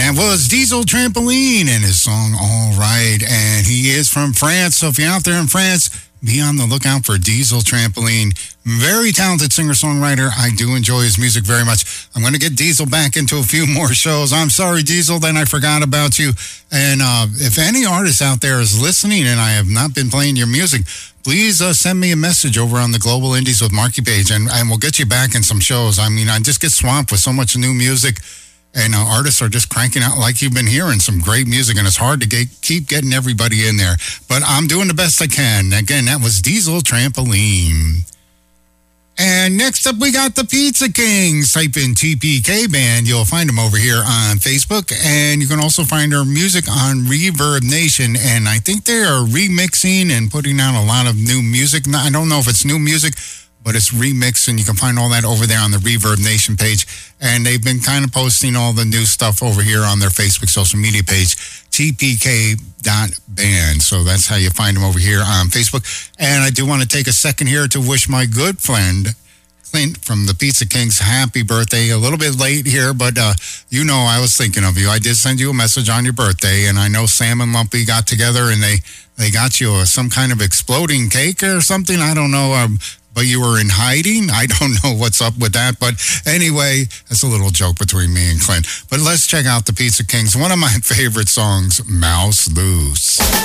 That was Diesel Trampoline and his song All Right. And he is from France. So if you're out there in France, be on the lookout for Diesel Trampoline. Very talented singer-songwriter. I do enjoy his music very much. I'm going to get Diesel back into a few more shows. I'm sorry, Diesel, then I forgot about you. And if any artist out there is listening and I have not been playing your music, please send me a message over on the Global Indies with Marky page, and we'll get you back in some shows. I mean, I just get swamped with so much new music. And artists are just cranking out, like you've been hearing, some great music, and it's hard to keep getting everybody in there. But I'm doing the best I can. Again, that was Diesel Trampoline. And next up, we got the Pizza Kings. Type in TPK Band. You'll find them over here on Facebook. And you can also find their music on Reverb Nation. And I think they are remixing and putting out a lot of new music. I don't know if it's new music, but it's remixed, and you can find all that over there on the Reverb Nation page. And they've been kind of posting all the new stuff over here on their Facebook social media page, tpk.band. So that's how you find them over here on Facebook. And I do want to take a second here to wish my good friend, Clint from the Pizza Kings, happy birthday. A little bit late here, but you know I was thinking of you. I did send you a message on your birthday, and I know Sam and Lumpy got together, and they got you some kind of exploding cake or something. I don't know. But you were in hiding? I don't know what's up with that. But anyway, that's a little joke between me and Clint. But let's check out the Pizza Kings. One of my favorite songs, Mouse Loose.